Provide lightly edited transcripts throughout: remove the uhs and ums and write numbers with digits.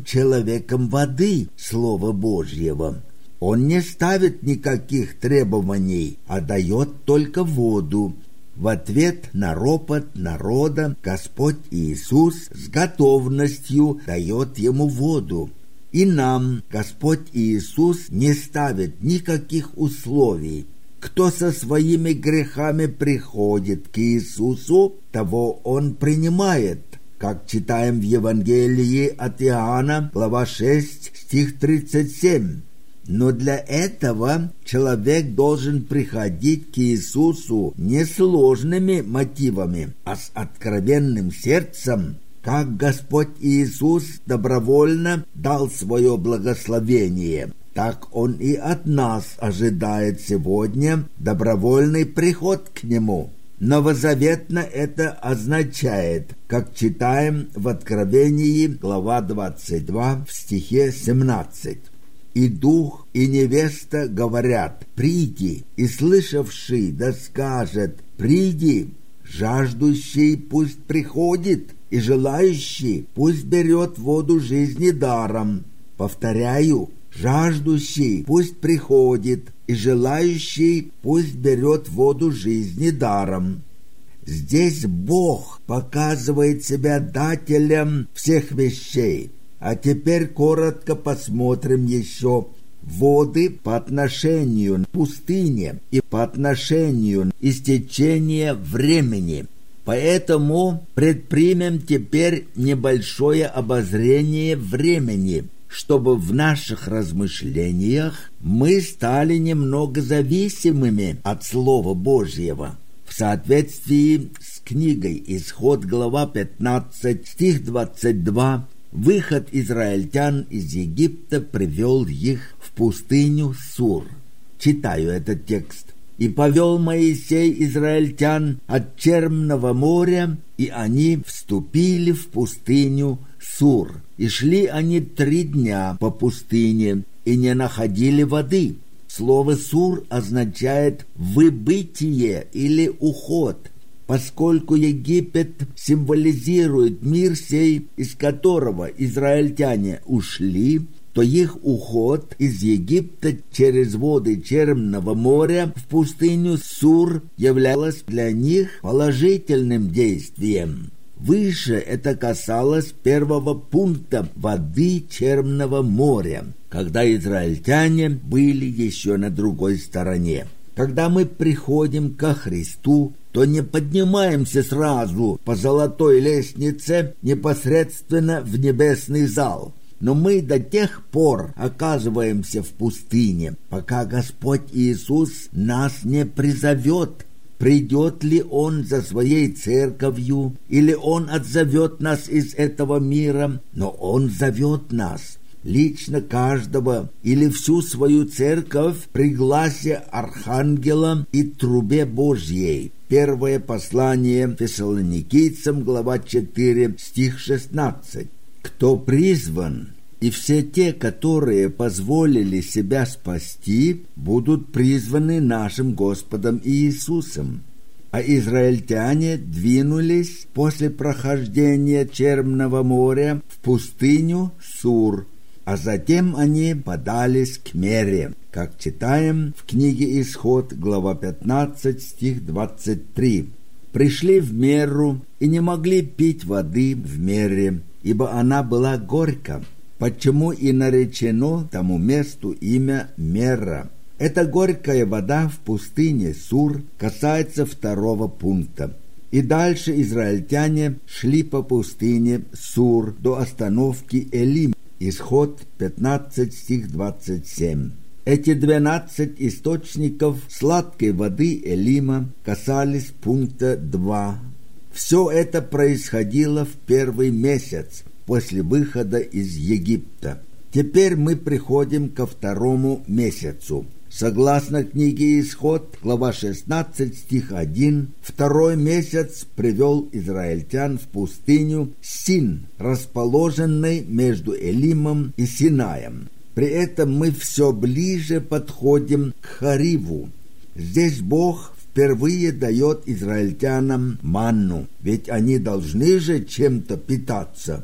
человеком воды, Слова Божьего. Он не ставит никаких требований, а дает только воду. В ответ на ропот народа Господь Иисус с готовностью дает ему воду. И нам Господь Иисус не ставит никаких условий. Кто со своими грехами приходит к Иисусу, того Он принимает. Как читаем в Евангелии от Иоанна, глава 6, стих 37. Но для этого человек должен приходить к Иисусу не сложными мотивами, а с откровенным сердцем, как Господь Иисус добровольно дал свое благословение. Так Он и от нас ожидает сегодня добровольный приход к Нему. Новозаветно это означает, как читаем в Откровении, глава 22, в стихе 17. «И дух, и невеста говорят: приди, и слышавший да скажет: приди, жаждущий пусть приходит, и желающий пусть берет воду жизни даром». Повторяю, жаждущий пусть приходит, и желающий пусть берет воду жизни даром. Здесь Бог показывает себя дателем всех вещей. А теперь коротко посмотрим еще воды по отношению к пустыне и по отношению к истечению времени. Поэтому предпримем теперь небольшое обозрение времени, чтобы в наших размышлениях мы стали немного зависимыми от Слова Божьего. В соответствии с книгой «Исход», глава 15, стих 22, выход израильтян из Египта привел их в пустыню Сур. Читаю этот текст. «И повел Моисей израильтян от Черного моря, и они вступили в пустыню Сур. И шли они 3 дня по пустыне, и не находили воды». Слово «Сур» означает «выбытие» или «уход». Поскольку Египет символизирует мир сей, из которого израильтяне ушли, то их уход из Египта через воды Черного моря в пустыню Сур являлось для них положительным действием. Выше это касалось первого пункта воды Черного моря, когда израильтяне были еще на другой стороне. Когда мы приходим ко Христу, то не поднимаемся сразу по золотой лестнице непосредственно в небесный зал. Но мы до тех пор оказываемся в пустыне, пока Господь Иисус нас не призовет. Придет ли Он за Своей церковью, или Он отзовет нас из этого мира, но Он зовет нас. Лично каждого или всю свою церковь при гласе архангела и трубе Божьей. Первое послание Фессалоникийцам, глава 4, стих 16. «Кто призван, и все те, которые позволили себя спасти, будут призваны нашим Господом Иисусом». А израильтяне двинулись после прохождения Черного моря в пустыню Сур, а затем они подались к Мере, как читаем в книге «Исход», глава 15, стих 23. «Пришли в Меру и не могли пить воды в Мере, ибо она была горька, почему и наречено тому месту имя Мера». Эта горькая вода в пустыне Сур касается 2 пункта. И дальше израильтяне шли по пустыне Сур до остановки Элим. Исход 15, стих 27. Эти 12 источников сладкой воды Элима касались пункта 2. Все это происходило в первый месяц после выхода из Египта. Теперь мы приходим ко 2 месяцу. Согласно книге «Исход», глава 16, стих 1, 2 месяц привел израильтян в пустыню Син, расположенной между Элимом и Синаем. При этом мы все ближе подходим к Хариву. Здесь Бог впервые дает израильтянам манну, ведь они должны же чем-то питаться.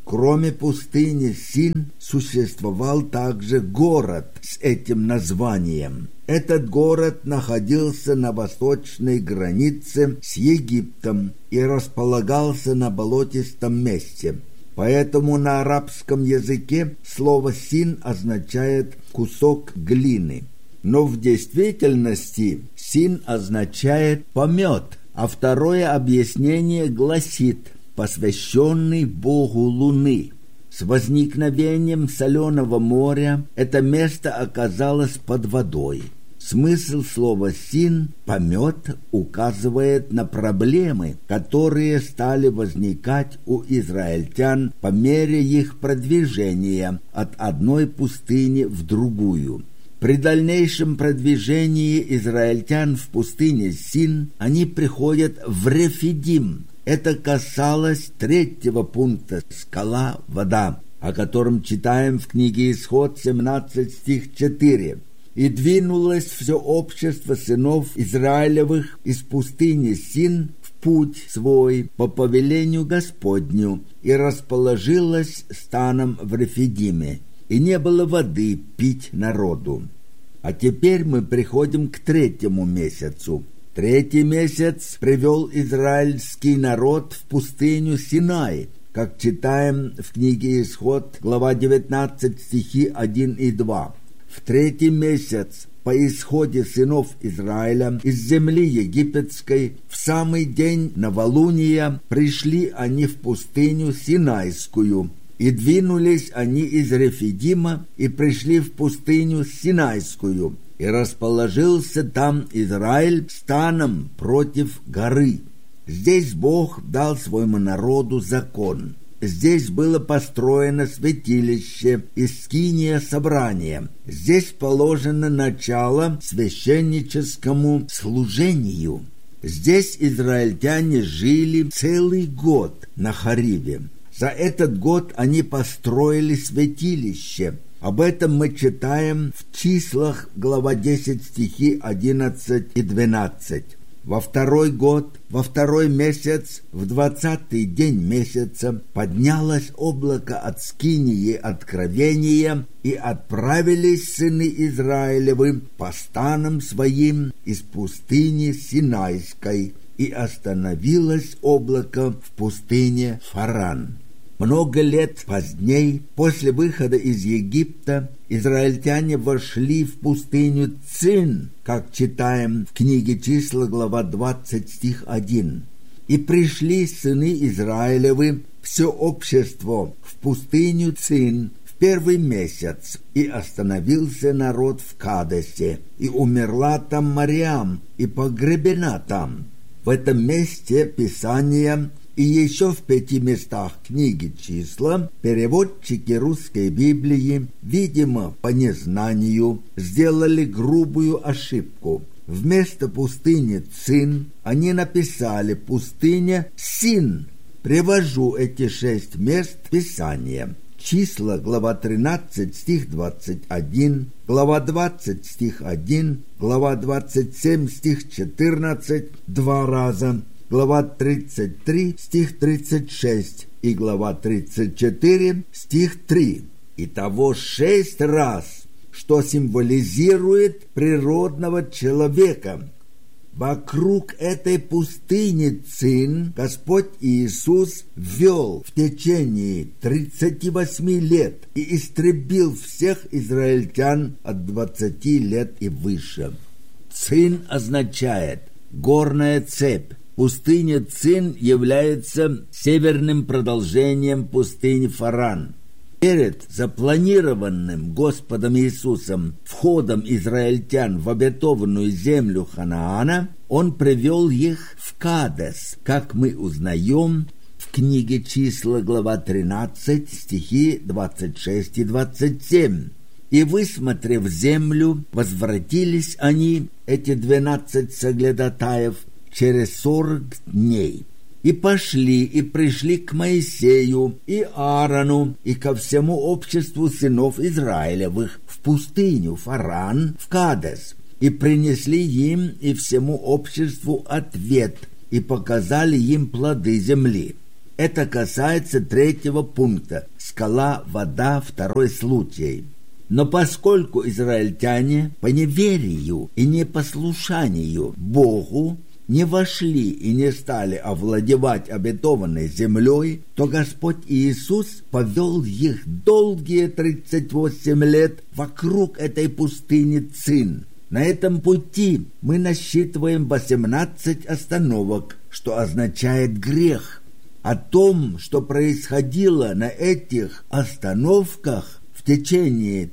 Кроме пустыни Син существовал также город с этим названием. Этот город находился на восточной границе с Египтом и располагался на болотистом месте. Поэтому на арабском языке слово «син» означает «кусок глины». Но в действительности «син» означает «помет», а второе объяснение гласит «посвященный Богу Луны». С возникновением соленого моря это место оказалось под водой. Смысл слова «син» «помет» указывает на проблемы, которые стали возникать у израильтян по мере их продвижения от одной пустыни в другую. При дальнейшем продвижении израильтян в пустыне Син они приходят в Рефидим. Это касалось 3-го пункта «Скала, вода», о котором читаем в книге Исход 17 стих 4. «И двинулось все общество сынов Израилевых из пустыни Син в путь свой по повелению Господню, и расположилось станом в Рефидиме, и не было воды пить народу». А теперь мы приходим к 3-му месяцу. 3-й месяц привел израильский народ в пустыню Синай, как читаем в книге Исход, глава 19, стихи 1 и 2. В 3-й месяц по исходе сынов Израиля из земли египетской в самый день новолуния пришли они в пустыню Синайскую. И двинулись они из Рефидима и пришли в пустыню Синайскую, и расположился там Израиль станом против горы. Здесь Бог дал своему народу закон. Здесь было построено святилище и скиния собрания. Здесь положено начало священническому служению. Здесь израильтяне жили целый год на Хариве. За этот год они построили святилище. Об этом мы читаем в Числах, глава 10, стихи 11 и 12. Во 2-й год, во 2-й месяц, в 20-й день месяца поднялось облако от скинии откровения, и отправились сыны Израилевы по станам своим из пустыни Синайской, и остановилось облако в пустыне Фаран. Много лет поздней, после выхода из Египта, израильтяне вошли в пустыню Цин, как читаем в книге Числа, глава 20, стих 1. «И пришли сыны Израилевы, все общество, в пустыню Цин в 1-й месяц, и остановился народ в Кадесе, и умерла там Мариам, и погребена там». В этом месте Писания и еще в 5 местах книги «Числа» переводчики русской Библии, видимо, по незнанию, сделали грубую ошибку. Вместо пустыни Цин они написали «пустыня Син». Привожу эти 6 мест Писания. Числа, глава 13, стих 21, глава 20, стих 1, глава 27, стих 14, 2 раза, глава 33, стих 36 и глава 34, стих 3. Итого 6 раз, что символизирует природного человека. Вокруг этой пустыни Цин Господь Иисус вел в течение 38 лет и истребил всех израильтян от 20 лет и выше. Цин означает «горная цепь». Пустыня Цин является северным продолжением пустыни Фаран. Перед запланированным Господом Иисусом входом израильтян в обетованную землю Ханаана Он привел их в Кадес, как мы узнаем в книге Числа, глава 13, стихи 26 и 27. «И, высмотрев землю, возвратились они, эти 12 соглядатаев, через 40 дней. И пошли, и пришли к Моисею и Аарону, и ко всему обществу сынов Израилевых в пустыню Фаран, в Кадес, и принесли им и всему обществу ответ, и показали им плоды земли. Это касается третьего пункта – скала, вода, второй случай. Но поскольку израильтяне по неверию и непослушанию Богу не вошли и не стали овладевать обетованной землей, то Господь Иисус повел их долгие 38 лет вокруг этой пустыни Цин. На этом пути мы насчитываем 18 остановок, что означает грех. О том, что происходило на этих остановках в течение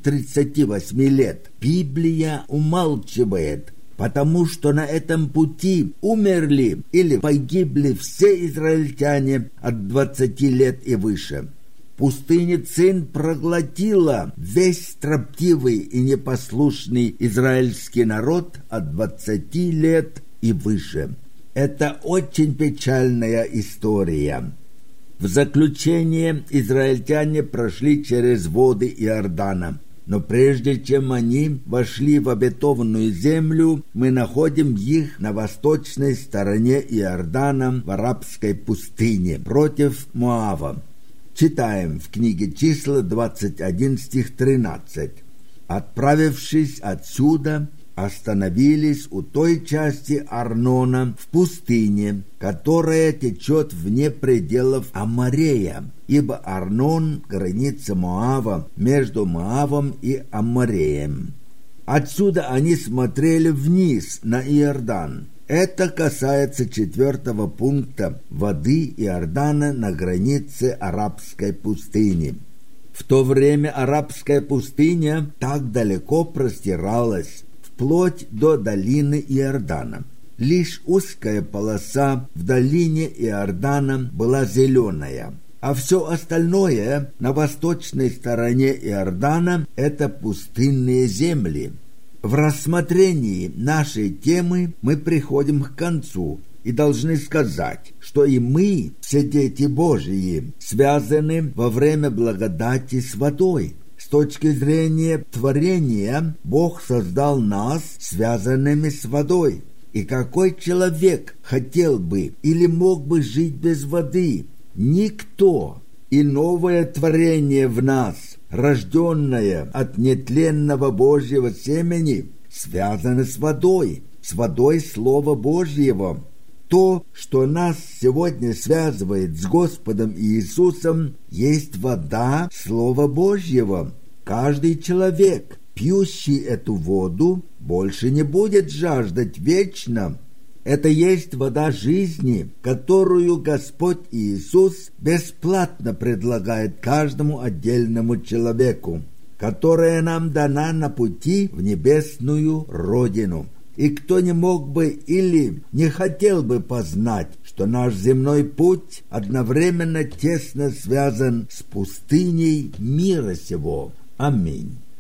38 лет, Библия умалчивает, потому что на этом пути умерли или погибли все израильтяне от 20 лет и выше. Пустыня Цин проглотила весь строптивый и непослушный израильский народ от 20 лет и выше. Это очень печальная история. В заключение израильтяне прошли через воды Иордана. Но прежде чем они вошли в обетованную землю, мы находим их на восточной стороне Иордана в арабской пустыне против Моава. Читаем в книге Числа 21 стих 13. «Отправившись отсюда, остановились у той части Арнона в пустыне, которая течет вне пределов Аморея, ибо Арнон – граница Моава между Моавом и Амореем. Отсюда они смотрели вниз на Иордан». Это касается 4-го пункта воды Иордана на границе арабской пустыни. В то время арабская пустыня так далеко простиралась, вплоть до долины Иордана. Лишь узкая полоса в долине Иордана была зеленая, а все остальное на восточной стороне Иордана – это пустынные земли. В рассмотрении нашей темы мы приходим к концу и должны сказать, что и мы, все дети Божьи, связаны во время благодати с водой. С точки зрения творения, Бог создал нас связанными с водой. И какой человек хотел бы или мог бы жить без воды? Никто. И новое творение в нас, рожденное от нетленного Божьего семени, связано с водой Слова Божьего. То, что нас сегодня связывает с Господом Иисусом, есть вода Слова Божьего. Каждый человек, пьющий эту воду, больше не будет жаждать вечно. Это есть вода жизни, которую Господь Иисус бесплатно предлагает каждому отдельному человеку, которая нам дана на пути в небесную Родину. И кто не мог бы или не хотел бы познать, что наш земной путь одновременно тесно связан с пустыней мира сего. Аминь.